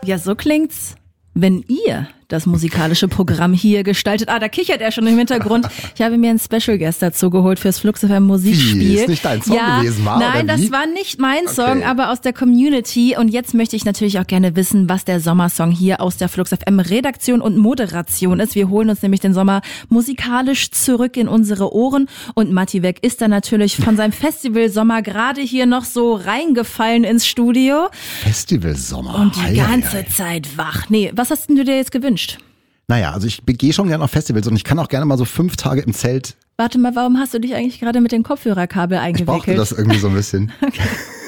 Ja, so klingt's, wenn ihr das musikalische Programm hier gestaltet. Da kichert er schon im Hintergrund. Ich habe mir einen Special Guest dazu geholt fürs Flux FM Musikspiel. Wie, ist nicht dein Song gewesen, war? Nein, oder wie? das war nicht mein Song, aber aus der Community. Und jetzt möchte ich natürlich auch gerne wissen, was der Sommersong hier aus der Flux FM Redaktion und Moderation ist. Wir holen uns nämlich den Sommer musikalisch zurück in unsere Ohren. Und Matti Weck ist dann natürlich von seinem Festival Sommer gerade hier noch so reingefallen ins Studio. Festival Sommer. Und die ganze Zeit wach. Nee, was hast denn du dir jetzt gewünscht? Naja, also ich gehe schon gerne auf Festivals und ich kann auch gerne mal so 5 Tage im Zelt. Warte mal, warum hast du dich eigentlich gerade mit dem Kopfhörerkabel eingewickelt? Ich brauchte das irgendwie so ein bisschen. Okay.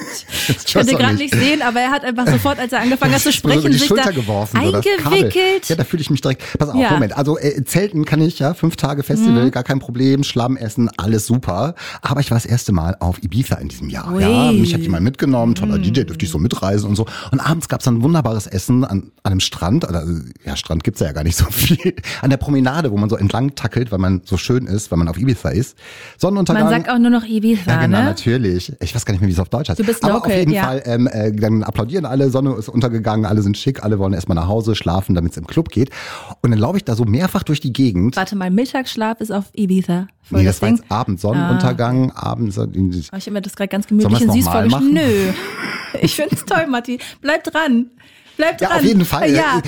Ich konnte gerade nicht sehen, aber er hat einfach sofort, als er angefangen hat zu sprechen, die sich Schulter da geworfen, eingewickelt. Ja, da fühle ich mich direkt. Pass auf, Moment. Also Zelten kann ich, 5 Tage Festival, gar kein Problem, Schlamm essen, alles super. Aber ich war das erste Mal auf Ibiza in diesem Jahr. Ui. Ja, mich hat jemand mitgenommen, toller DJ, dürfte ich so mitreisen und so. Und abends gab es dann wunderbares Essen an einem Strand. Strand gibt's ja gar nicht so viel. An der Promenade, wo man so entlang tackelt, weil man so schön ist, weil man auf Ibiza ist. Sonnenuntergang. Man sagt auch nur noch Ibiza, ja, genau, ne? natürlich. Ich weiß gar nicht mehr, wie es auf Deutsch heißt. Du bist aber local, auf jeden ja. Fall, dann applaudieren alle, Sonne ist untergegangen, alle sind schick, alle wollen erstmal nach Hause schlafen, damit es im Club geht. Und dann laufe ich da so mehrfach durch die Gegend. Warte mal, Mittagsschlaf ist auf Ibiza. Nee, das war jetzt Abend, Sonnenuntergang, Abends. Ich habe mir das gerade ganz gemütlich und süß vorgestellt. Nö, ich find's toll, Matti. Bleib dran. Bleib dran. Ja, auf jeden Fall. Ja.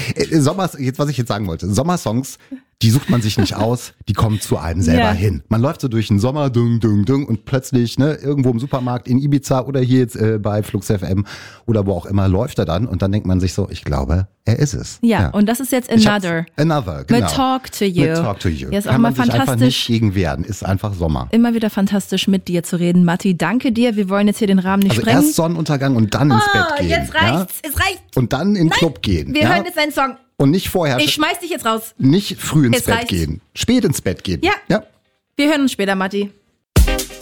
Was ich jetzt sagen wollte. Sommersongs, die sucht man sich nicht aus, die kommen zu einem selber hin. Man läuft so durch den Sommer, und plötzlich, irgendwo im Supermarkt in Ibiza oder hier jetzt bei Flux FM oder wo auch immer, läuft er dann und dann denkt man sich so, ich glaube, er ist es. Ja, und das ist jetzt Another. Another, genau. Mit Talk to You. Mit Talk to You. Ja, ist Kann auch mal man sich einfach fantastisch. nicht gegen wehren, ist einfach Sommer. Immer wieder fantastisch mit dir zu reden, Matti. Danke dir. Wir wollen jetzt hier den Rahmen nicht Also sprengen. erst Sonnenuntergang und dann ins Bett gehen. Jetzt reicht's. Ja? Es reicht. Und dann in den Club gehen. Wir hören jetzt einen Song. Und nicht vorher. Ich schmeiß dich jetzt raus. Nicht früh ins Jetzt Bett reicht's. gehen. Spät ins Bett gehen. Ja. Wir hören uns später, Matti.